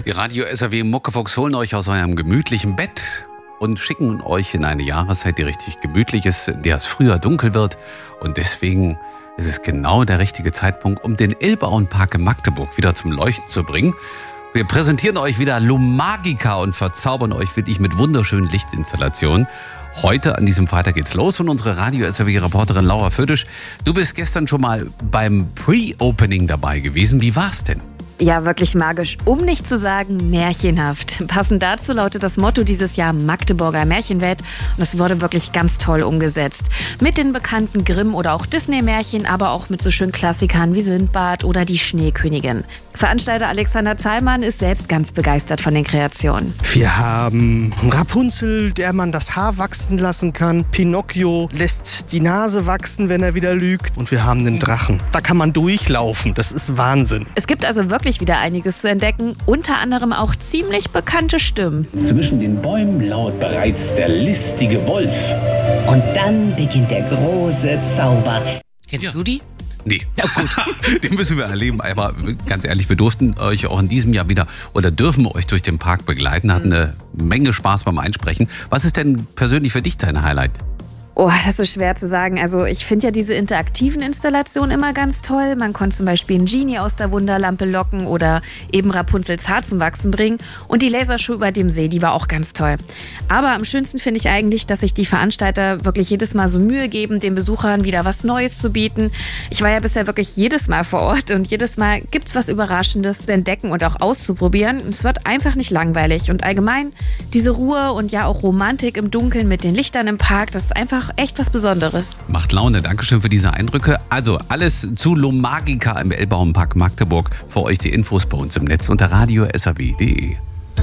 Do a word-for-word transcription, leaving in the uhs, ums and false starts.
Die Radio S R W Muckefuchs holen euch aus eurem gemütlichen Bett und schicken euch in eine Jahreszeit, die richtig gemütlich ist, in der es früher dunkel wird. Und deswegen ist es genau der richtige Zeitpunkt, um den Elbauenpark in Magdeburg wieder zum Leuchten zu bringen. Wir präsentieren euch wieder Lumagica und verzaubern euch wirklich mit wunderschönen Lichtinstallationen. Heute an diesem Freitag geht's los und unsere Radio S R W-Reporterin Laura Fötisch, du bist gestern schon mal beim Pre-Opening dabei gewesen. Wie war's denn? Ja, wirklich magisch, um nicht zu sagen märchenhaft. Passend dazu lautet das Motto dieses Jahr Magdeburger Märchenwelt und es wurde wirklich ganz toll umgesetzt. Mit den bekannten Grimm- oder auch Disney-Märchen, aber auch mit so schönen Klassikern wie Sindbad oder die Schneekönigin. Veranstalter Alexander Zahlmann ist selbst ganz begeistert von den Kreationen. Wir haben Rapunzel, der man das Haar wachsen lassen kann. Pinocchio lässt die Nase wachsen, wenn er wieder lügt. Und wir haben den Drachen. Da kann man durchlaufen. Das ist Wahnsinn. Es gibt also wirklich wieder einiges zu entdecken, unter anderem auch ziemlich bekannte Stimmen. Zwischen den Bäumen lauert bereits der listige Wolf. Und dann beginnt der große Zauber. Kennst Ja. du die? Nee, oh gut. Den müssen wir erleben. Aber ganz ehrlich, wir durften euch auch in diesem Jahr wieder oder dürfen euch durch den Park begleiten. Hatten eine Menge Spaß beim Einsprechen. Was ist denn persönlich für dich dein Highlight? Oh, das ist schwer zu sagen. Also ich finde ja diese interaktiven Installationen immer ganz toll. Man konnte zum Beispiel einen Genie aus der Wunderlampe locken oder eben Rapunzels Haar zum Wachsen bringen. Und die Lasershow über dem See, die war auch ganz toll. Aber am schönsten finde ich eigentlich, dass sich die Veranstalter wirklich jedes Mal so Mühe geben, den Besuchern wieder was Neues zu bieten. Ich war ja bisher wirklich jedes Mal vor Ort und jedes Mal gibt's was Überraschendes zu entdecken und auch auszuprobieren. Es wird einfach nicht langweilig. Und allgemein diese Ruhe und ja auch Romantik im Dunkeln mit den Lichtern im Park, das ist einfach echt was Besonderes. Macht Laune. Dankeschön für diese Eindrücke. Also alles zu Lumagica im Elbauenpark Magdeburg. Für euch die Infos bei uns im Netz unter radio s r w punkt d e.